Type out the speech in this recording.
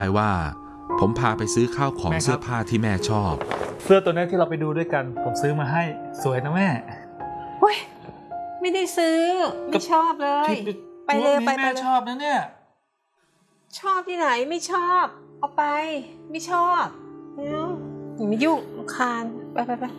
ว่าผมพาไปซื้อข้าวของเสื้อผ้าที่แม่ชอบเสื้อตัวนี้ที่เราไปดูด้วยกันผมซื้อมาให้สวยนะแม่เฮ้ยไม่ได้ซื้อไม่ชอบเลยไปเลยไปแม่ชอบนะเนี่ยชอบที่ไหนไม่ชอบเอาไปไม่ชอบอย่ามายุ่งรำคาญไป